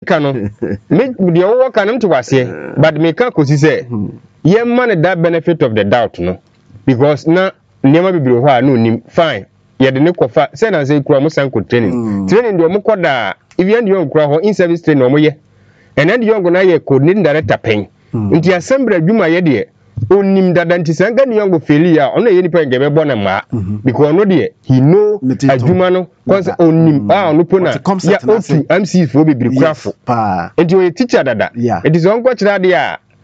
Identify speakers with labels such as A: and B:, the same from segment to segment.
A: kano me the over kanam to was here but me can kosi say ye man that benefit of the doubt no because na niam bibiri ho a no nim fine ye de ne kofa say na say kura mo sanko training training de mo koda if you dey kura ho in service training mo ye and then you go na ye coordinating director pen nti assembly adwuma ye de onim dada nti sanga ni yongo failure ono ye nipa ngebe bona ma because no de he know adwuma no cause onim ono pona ya otu MC for bibiri krafo nti we teacher dada it is onko kira de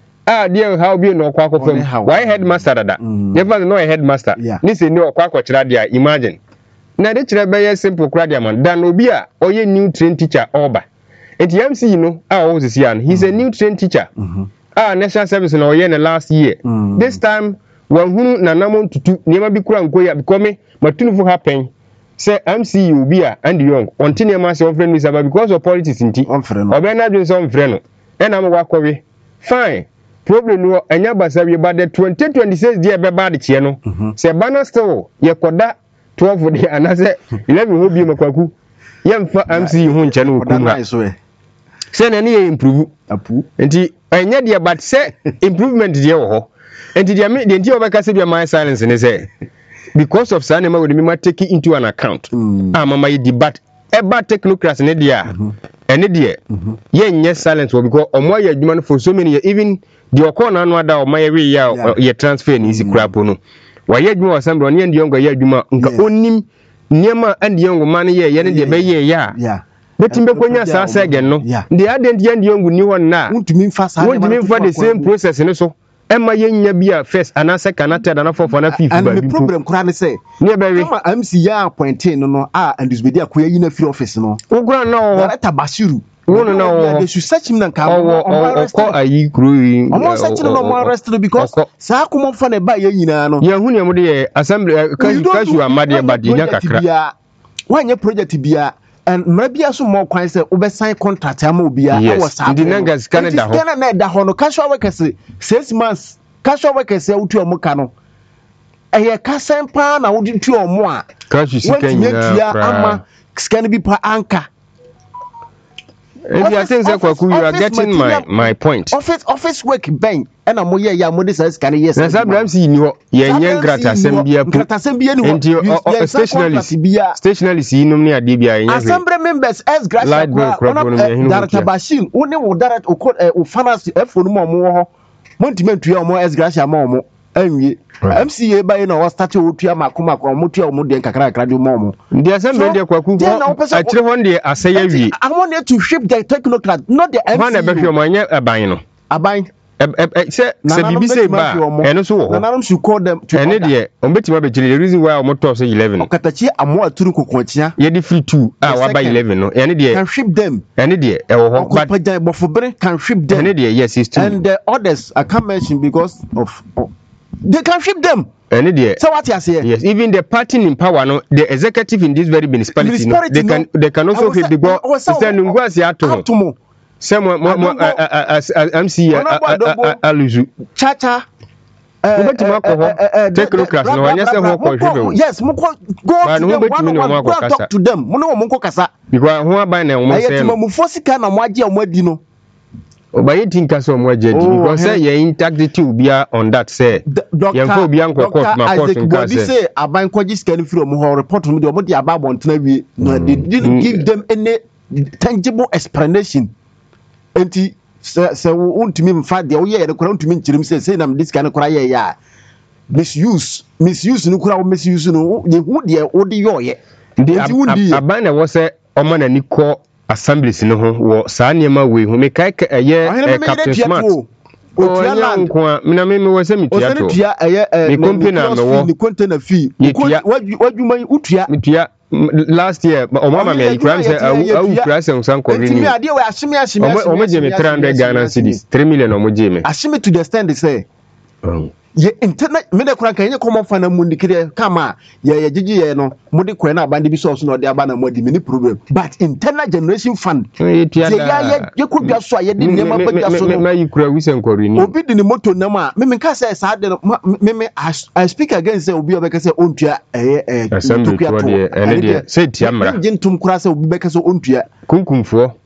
A: there how be no kwa kofam why headmaster dada never know a headmaster ni say no kwa kira de imagine na de kira be simple kra de man dan obi a oye new train teacher oba nti MC no o sisi an he's a new train teacher national service na oye na last year this time wanhunu na namon tutu niema bi kura nkoya because matunu fu happen say MC obi a and young continue ma say friend is about because of politics nti obe na dwen so friend no e na mo wakowe fine problem no anya basa wi ba the 2026 dia be ba de chie no say bana still ye koda 12 de anase 11 ho bi makwaku ye mfa MC hu nche no kuma say na ne improve apu nti anya dia but say improvement dia wo ho nti dia me nti obeka say dia my silence ne say because of sanema we me take into an account mama ye debate eba technocrats ne dia ene dia ye nye silence because omo ya adwuma no for so many years even the okona no ada omo ye we ya ye transfer ni isi krapo no wa ye adwuma assembly ne ndi yongo ye adwuma nka onim niema andi yongo man ye ne dia be ye ya betimbe konya sasa again no the adent ye ndi yongo ni won na untumi mfa the same process ne so Emma yenya bia first and second and third and fourth and fifth
B: and the problem kura ne say MC ya appointing no and this be there ko yi na free office no
A: ogura no
B: director Bashiru
A: no
B: they should search him na ka
A: call ayi kru
B: omo search no more arrested because sa akomo fa na ba ye nyina no
A: ye hu ne mo de assembly casual amade ba de nya kakra
B: wanye project bia and maybe aso more kwan say we sign contract am obia e was
A: the Nangas Canada ho
B: na da ho no casual workers 6 months casual workers e utu omuka no eye kasan pa na wodi tu omo a
A: casual sikanya
B: ama scan bi pa anka.
A: I think you are getting my point.
B: Office work ben and I'm here, ya modi says can yes.
A: Sometimes you know, ye grata sembia stationally see no near DBI.
B: Assembly members as grass Director Bashir, only will direct or finance F for more monument to your more as gracia more. MCA by no statue to Makuma Mutia Mudi and Kakra Momo.
A: The assembly de Kwaku, I tell one day I say
B: I wanted to ship the technocrat, not the
A: MCA a bino. A bine. Say BBC ba and so on should call them to any day on betting the reason why I'm not 11
B: Katachi and more Turuko Quantia
A: ye free 2 by 11 no any day
B: can ship them
A: any day
B: but for break can ship them
A: any day yes it's true
B: and the others I can't mention because of they can ship them
A: any day
B: so what you say
A: yes even the party in power no the executive in this very municipality no they can also hit the go Ngwasi atomo Someone MC Aluzu
B: Chacha
A: technocrats no anya say ho ko
B: yes mo go talk to them mo no mo ko kasa
A: because ho aban na mo say
B: mo fosika na mo age mo adi no
A: obaye tinka so mo age because say your integrity will be on that say your go be an court ma court nka
B: say aban kwaji scan free mo ho report mo de mo de aba bontena wie no they didn't give them any tangible explanation. Enti se untimi mfa de wo ye de kora untimi nchirim se na this kind kora ye ya misuse no kora misuse no ye hu de wo de yoye enti wundi
A: aban na wo se omo na niko assemblies no ho wo sa niema we hu me kai ye captain smart otua land ko mina me wo se mitua to me company na me wo
B: ni container fee wadwuma utua
A: mitua last year omama me ikram say au krasa sanko renew
B: me ade we ashime
A: omo je me 300 Ghana cedis 3 million omo je me
B: ashime to the stand they say ye internet me de kura kan ye common fan mu ndikire kama ye gigi ye no mo de kwen na abande bi so no de aba na mo di mini problem but internal generation fund ye ko bia so ye de nema ba bia so no
A: na yikura wisen ko renew
B: obi di ni moto nam a me ka say sa de me I speak against say obi obeka say ontua
A: assembly to de ene de say tiamra
B: ngintum kura say obi beka say ontua
A: kunkumfo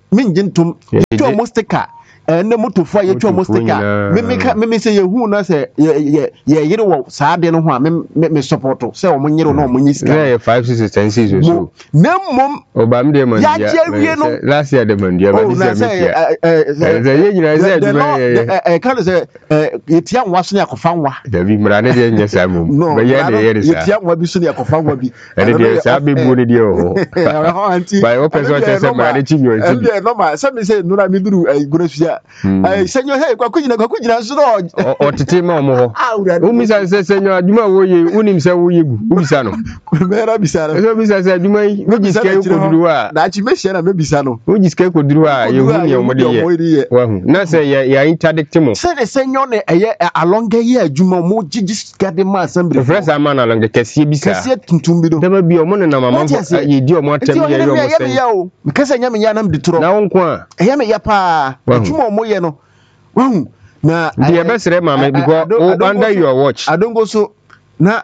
B: minjintum to mostika na motofo ye to mostika me say yehu na say ye yire wo saade no ho a me support say o monyiro no monyi sika
A: yeah 5 6 10 6 so
B: na mom
A: obam de man
B: ya je no
A: last year de man dia ba this year ye nyina say aduma
B: kan say yetia nwa so ne akofa nwa
A: da bi mra ne de nya sa mum ba ye de
B: yetia nwa bi so ne akofa nwa bi
A: ene de sa be bu ne de o ba o person say mra ne chi yo
B: nti no ma say me say no na mi duru gurafia senyo hey kwa kujina so
A: o tete ma omo ho o mi say senyo aduma wo ye unim say wo yegu o bisa no
B: mera bisa no
A: so bisa say aduma yi wo jiske ko duru a
B: na chi me share na me bisa no
A: wo jiske ko duru a ye hu ne omo de ye wa hu na say ya interdict mo
B: say the senyo ne eye alonga ye aduma mo jiji gade ma assembly
A: fresh ama na alonga kese bisa
B: kese tuntum bi do
A: dama bi omo ne na mama ye di omo atem ye yo mo say
B: ya o kese nya me ya nam ditro
A: na won ko a
B: eye me ya pa aduma mo ye no wow na
A: the best mama because under your watch
B: I don't go so na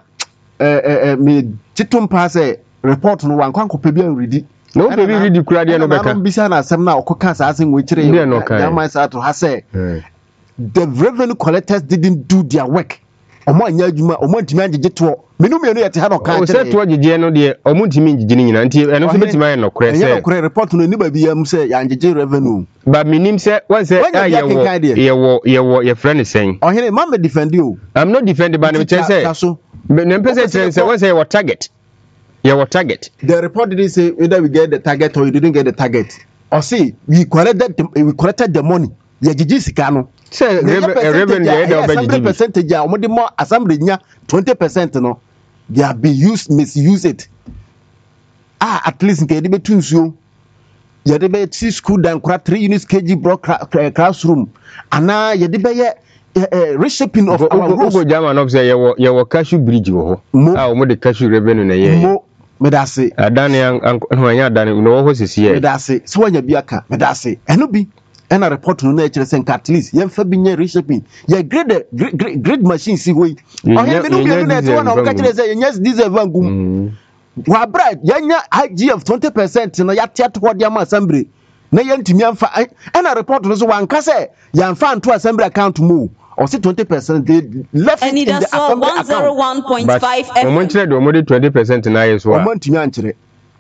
B: me titum pass report no wan kwanko pe bia ready
A: no pe bi ready kura de no beka
B: bisa na asem na okoka sa asen we kire ya man sa to ha say the revenue collectors didn't do their work omo anya adwuma omo ntimi agege to menu yete ha no ka
A: o se to agege no de omo ntimi ngege ni nyina nti eno so betima ye no kure se
B: ye no kure report no ni ba bi am se ya ngege revenue
A: ba minim se wan se ye ye friend sen
B: ohene ma me defend you
A: I'm not defending ba ne che se ne mpese che se wan se your target the report didn't say whether we get the target or you didn't get the target or see we collected the money ye gigi sika no say revenue dey dey obey percentage a omode mo assembly nya 20% no they have been misuse it at least nke dey betu nsuo ye dey be school dan kra 3 units kg bro classroom ana ye dey be reshaping of our roads go German of say ye wo cashew bridge wo ho omode cashew revenue na ye mo medase adane anwanya adane no ho sisi ye medase so wanya bi aka medase eno bi and a report no na chere say at least ye fa bi nya reshaping ye grade machine si hoyi o he me no na te wana o ka chere say ye nya diesel vangum wa bride ye nya IGF 20% no ya tia to dia ma assembly na ye ntimi amfa and a report no so wan ka say ya amfa nto assembly account mu or say 20% they left
C: in the assembly account 101.5 FM
A: o mo chere do mo de 20% na ye so
B: o mo ntimi anchere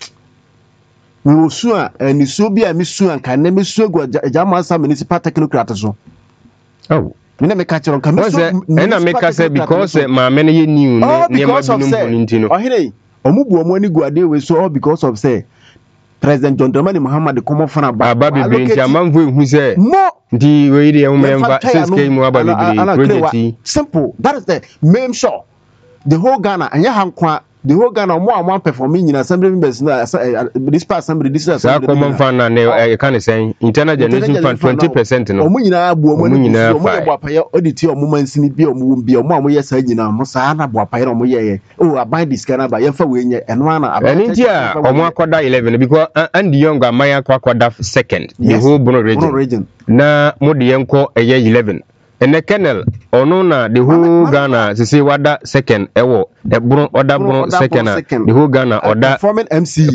B: we will soon and so be a miss soon can name so go Jama some municipal technocrat so oh me na me catch on come na me ka say because ma me na new no because of say oh here omubu omo ani go ade we so all because of say President John Dramani Muhammad come from aba
A: bibiri amanfo ehu say ndi we dey o member 6k mu aba bibiri project
B: simple that is the main show the whole Ghana anya hankwa the whole Ghana more performing in assembly members this part assembly this assembly
A: common fund na can say internal generation fund 20% no
B: omo nyina abu omo bo apaye audit omo mansini bi omo bi omo amoye sa nyina mo sa na bo apaye omo ye oh aban this Ghana ba ye fa we nye eno ana aban
A: enti a omo akoda 11 because and young amaya akoda second the whole Bono region na mo de yenko eye 11 ene Kennel ono na the whole Ghana se wada second ewo ebro oda bro second the whole Ghana oda
B: performing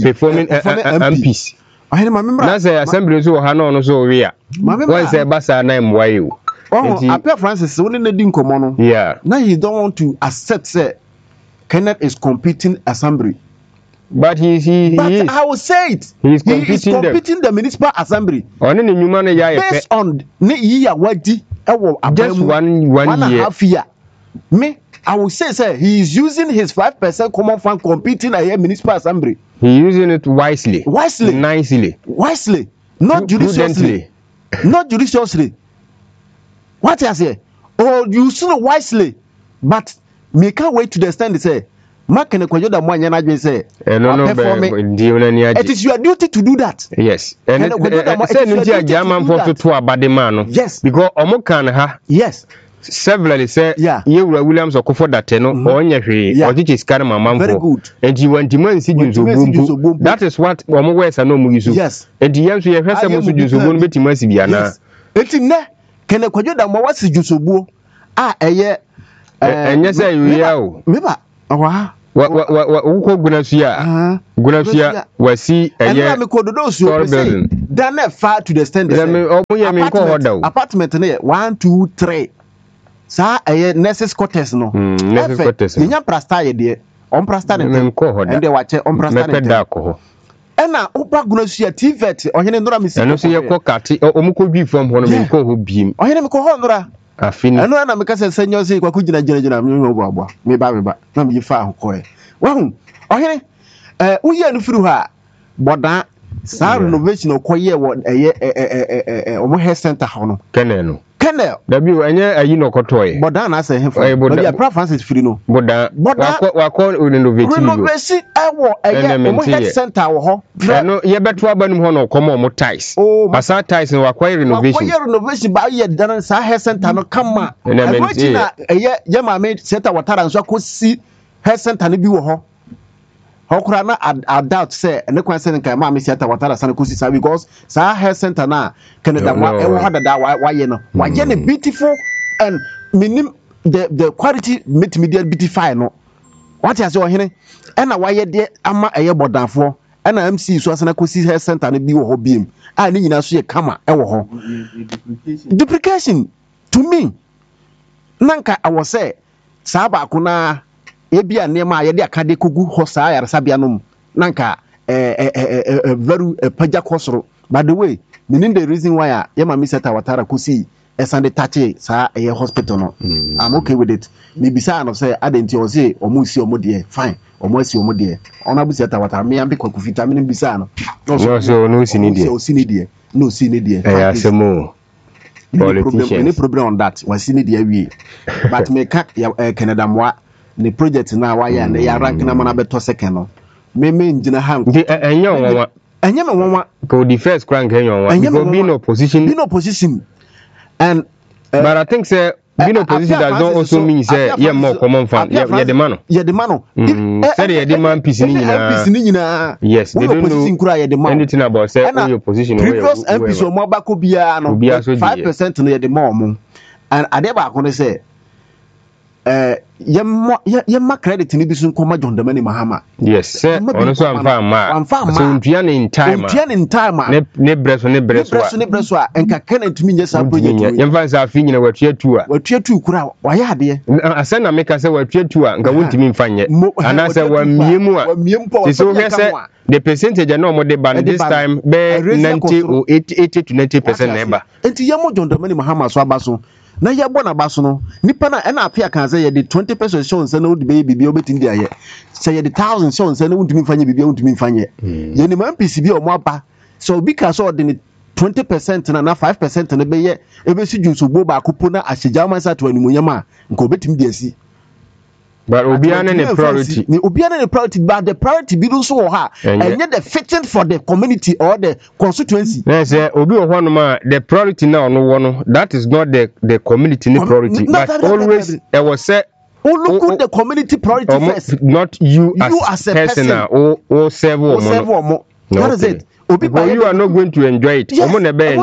A: MPs
B: ahene ma memra
A: na say assembly so ha no so we a one say basa na emwaye o
B: Apia Francis woni na di nkomo no
A: yeah
B: now he don't want to accept say Kenneth is competing assembly
A: but he is.
B: I will say it. He is competing the municipal assembly.
A: On any new man,
B: based on ne year wadi.
A: Just one year.
B: 1.5 year. Me, I will say, he is using his 5% common fund competing a municipal assembly.
A: He using it wisely,
B: nicely, not judiciously, What I say? Or using it wisely, but me can't wait to the stand to say. Say, it is your duty to do that.
A: Yes. And yes. Because Omokan ha.
B: Yes.
A: Severally say, you Williams or Kofo that no, or Yahi, or Ditch Karama. Very good. And you want to see you. That is what Omowes are no musu. Yes. And the answer you have some use won't be Timasiana. It's in there. Can I call you that Mawasi Jusubu? And yes, you.
B: Remember.
A: Uko Gunasia wasi a year.
B: And I'm called those who are done far to the stand. Apartment 1, 2, 3. Sa a nurses quarters no.
A: Nurses quarters.
B: You prasta dear. On prasta and they watch on prasta. And now, Opa Gunasia TVET or Henry Miss. And also your cockati or Omuko be from one of them call who beam. Or Henry Kohondra. I finish. I know I'm because I send you say, what could you do? Maybe not be far. Well, okay, we are through her, but that renovation of quiet what a hair center. Kennel. W and yeah, you know, Cotoy. But then I say him for a preference free no. But that renovation, I walk a center. No, you better one come on more ties. Oh, my side ties and acquire renovation by your done hair center no come on. And I mean, yeah, made center what I could see hair center be wo. How could I doubt say and the question can mammy set what I san because sa hair center na Canada why you know why beautiful and minim the quality media beautify no what you say here and why there ama a bodan for and MC so as na kosi hair center na bi wo ho biem a ni nyina so ye kama e wo ho duplication to me nanka I was say sa ba ko na ebia nema ye de akade kogu ho saa yaresabia no nanka very paja kosoro. By the way, meaning the reason why yema miseta watara kusi esande tache saa hospital no. I'm okay with it. Me bisa no say adenti o say omo si omo de fine. Omo si omo de. Ona buseta watara me ambe kwa kufita me bisa no. No si ni de. O si ni de. No si ni de. Asemo. Any problem on that. Was si ni de wi. But me ka Canada mwa the project now why and they are ranking na beto second no me njina ham enyo won
A: go the first crank enyo won go be in opposition
B: and
A: but I think say being opposition does not also mean say yeah more common fan yeah the man say the man piece ni nyina yes they don't know anything about say opposition
B: previous MP so mo ba ko bia no 5% no the more and adeba ko say yemma credit ni bisun koma John Dramani Mahama.
A: Yes, sir. Ono so amfa so ntua in time. Ne breso
B: enka Kenneth mi nyesa project.
A: Yemfa sa afi nyina watua tu
B: kura waya ade.
A: Asa na meka se watua tu a nka wontimi mfanye. Ana se wamiemu a. So we say the percentage na omo de ban this time be 90 or 80 to 90% number.
B: Enti yemo John Dramani Mahama so abaso. Na ya bona baso no nipa na na apia kan say ye de 20% show nse na wodi be bibia obetimi dia ye say ye de 1000 show nse na wodi mfanye bibia wodi mfanye ye ni man pc bi o mo aba so bi ka so de 20% na 5% na be ye ebesi juice bo ba kopo na ahyeja man sa to animonyama nko obetimi dia si.
A: But Obiane ne priority.
B: Obiane ne priority, but the priority be so ha. And yet the fitting for the community or the constituency.
A: Yes, Obi Ohanoma, the priority now no one. That is not the community priority. But always I was said.
B: Look at the community priority first.
A: Not you as a person or serve or more.
B: That is it.
A: Obi, you are not going to enjoy it.